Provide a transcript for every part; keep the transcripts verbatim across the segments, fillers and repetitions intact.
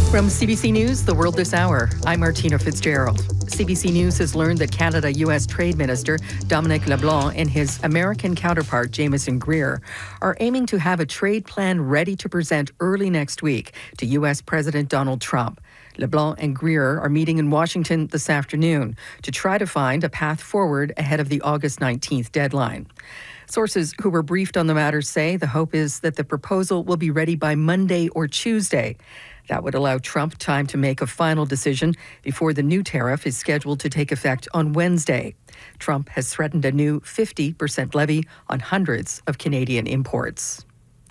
From C B C News, The World This Hour, I'm Martina Fitzgerald. C B C News has learned that Canada-U S Trade Minister Dominic LeBlanc and his American counterpart Jameson Greer are aiming to have a trade plan ready to present early next week to U S President Donald Trump. LeBlanc and Greer are meeting in Washington this afternoon to try to find a path forward ahead of the August nineteenth deadline. Sources who were briefed on the matter say the hope is that the proposal will be ready by Monday or Tuesday. That would allow Trump time to make a final decision before the new tariff is scheduled to take effect on Wednesday. Trump has threatened a new fifty percent levy on hundreds of Canadian imports.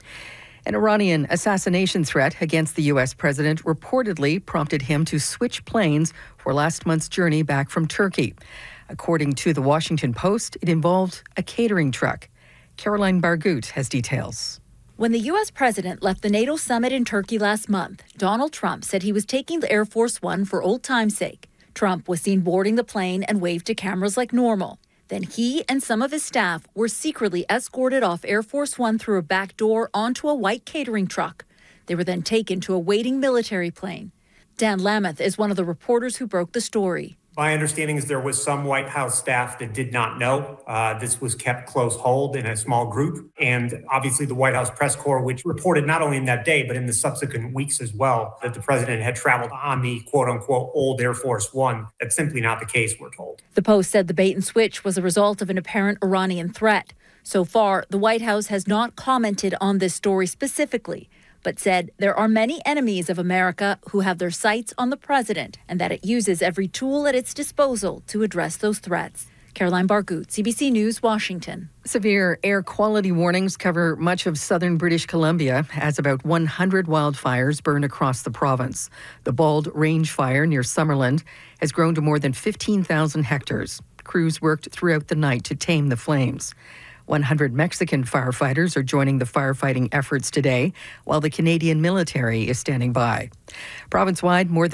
An Iranian assassination threat against the U S president reportedly prompted him to switch planes for last month's journey back from Turkey. According to the Washington Post, it involved a catering truck. Caroline Bargut has details. When the U S president left the NATO summit in Turkey last month, Donald Trump said he was taking the Air Force One for old time's sake. Trump was seen boarding the plane and waved to cameras like normal. Then he and some of his staff were secretly escorted off Air Force One through a back door onto a white catering truck. They were then taken to a waiting military plane. Dan Lameth is one of the reporters who broke the story. My understanding is there was some White House staff that did not know. Uh, this was kept close hold in a small group. And obviously the White House press corps, which reported not only in that day, but in the subsequent weeks as well, that the president had traveled on the quote unquote old Air Force One. That's simply not the case, we're told. The Post said the bait and switch was a result of an apparent Iranian threat. So far, the White House has not commented on this story specifically, but said there are many enemies of America who have their sights on the president and that it uses every tool at its disposal to address those threats. Caroline Bargut, C B C News, Washington. Severe air quality warnings cover much of southern British Columbia as about one hundred wildfires burn across the province. The Bald Range Fire near Summerland has grown to more than fifteen thousand hectares. Crews worked throughout the night to tame the flames. one hundred Mexican firefighters are joining the firefighting efforts today, while the Canadian military is standing by. Province-wide, more than